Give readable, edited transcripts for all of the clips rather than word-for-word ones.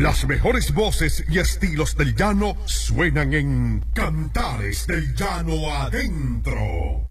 Las mejores voces y estilos del llano suenan en Cantares del Llano Adentro.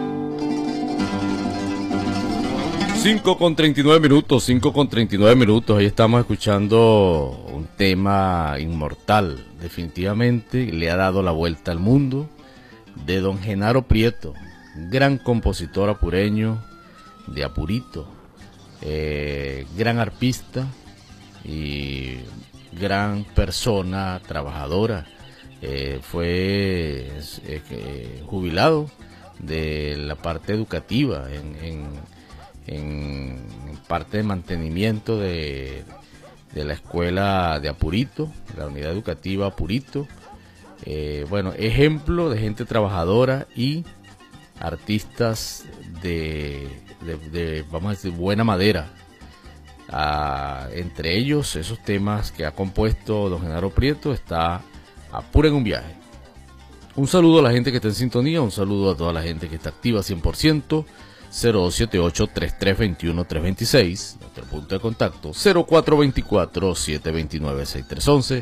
5:39 minutos, ahí estamos escuchando un tema inmortal, definitivamente le ha dado la vuelta al mundo, de don Genaro Prieto, gran compositor apureño de Apurito, gran arpista y gran persona trabajadora. Fue jubilado de la parte educativa en parte de mantenimiento de la escuela de Apurito, la unidad educativa Apurito. Bueno, ejemplo de gente trabajadora y artistas de vamos a decir, buena madera. Entre ellos, esos temas que ha compuesto don Genaro Prieto está Apuren un viaje. Un saludo a la gente que está en sintonía, un saludo a toda la gente que está activa 100%. 0278-3321-326, nuestro punto de contacto 0424-729-6311,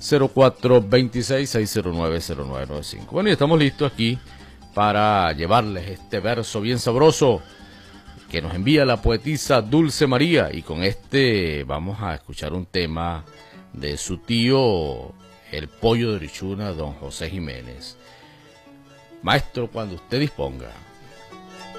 0426-609-0995. Bueno, y estamos listos aquí para llevarles este verso bien sabroso que nos envía la poetisa Dulce María, y con este vamos a escuchar un tema de su tío el Pollo de Orichuna, don José Jiménez. Maestro, cuando usted disponga.